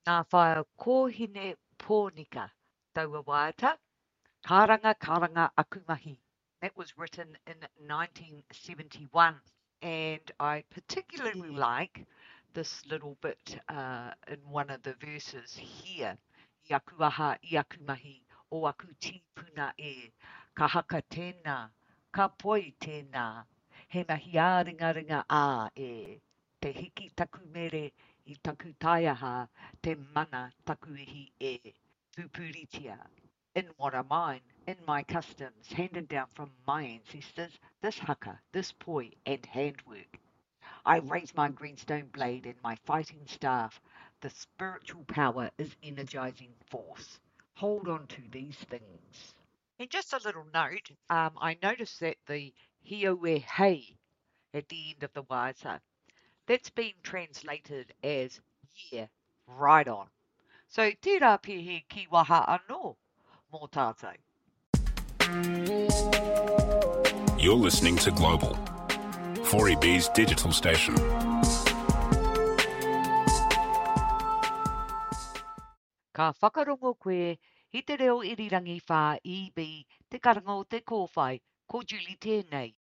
Nā whaia kōhine pōnika, taua waiata, Karanga Akumahi. That was written in 1971. And I particularly like this little bit in one of the verses here. Iakuaha iakumahi o aku tīpuna e, ka haka tēnā, ka poi tēnā, he mahi āringa ā e, te hiki taku mere I taku taiaha, te mana taku ihi e, tupuritia. In what are mine, in my customs, handed down from my ancestors, this haka, this poi, and handwork. I raise my greenstone blade and my fighting staff. The spiritual power is energizing force. Hold on to these things. And just a little note, I noticed that the Hioe Hei at the end of the waisa, that's been translated as yeah, right on. So tērā pihi ki waha anō mō tātou. You're listening to Global, 4EB's digital station. Ka whakarongo koe, i te reo irirangi whā EB, te karanga o te kōwhai, ko Julie tēnei.